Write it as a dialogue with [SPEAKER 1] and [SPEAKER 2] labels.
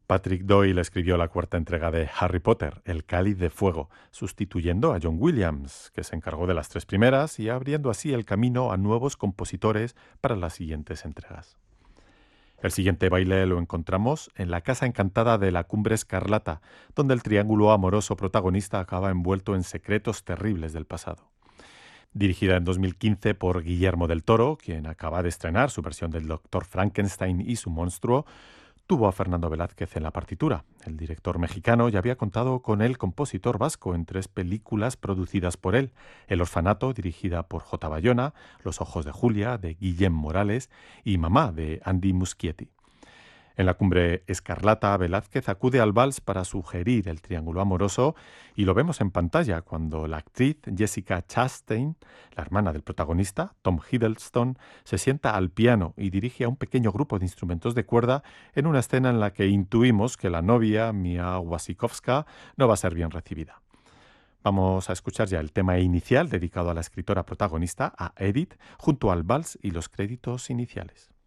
[SPEAKER 1] Patrick Doyle escribió la cuarta entrega de Harry Potter, El Cáliz de Fuego, sustituyendo a John Williams, que se encargó de las tres primeras y abriendo así el camino a nuevos compositores para las siguientes entregas. El siguiente baile lo encontramos en la Casa Encantada de la Cumbre Escarlata, donde el triángulo amoroso protagonista acaba envuelto en secretos terribles del pasado. Dirigida en 2015 por Guillermo del Toro, quien acaba de estrenar su versión del Doctor Frankenstein y su monstruo, tuvo a Fernando Velázquez en la partitura. El director mexicano ya había contado con el compositor vasco en tres películas producidas por él: El orfanato, dirigida por J. Bayona; Los ojos de Julia, de Guillem Morales; y Mamá, de Andy Muschietti. En la Cumbre Escarlata, Velázquez acude al vals para sugerir el triángulo amoroso y lo vemos en pantalla cuando la actriz Jessica Chastain, la hermana del protagonista, Tom Hiddleston, se sienta al piano y dirige a un pequeño grupo de instrumentos de cuerda en una escena en la que intuimos que la novia, Mia Wasikowska, no va a ser bien recibida. Vamos a escuchar ya el tema inicial dedicado a la escritora protagonista, a Edith, junto al vals y los créditos iniciales.